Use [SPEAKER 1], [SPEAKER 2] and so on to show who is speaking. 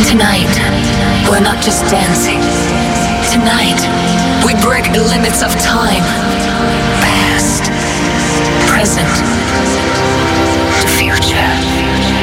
[SPEAKER 1] Tonight, we're not just dancing. Tonight, we break the limits of time. Past, present,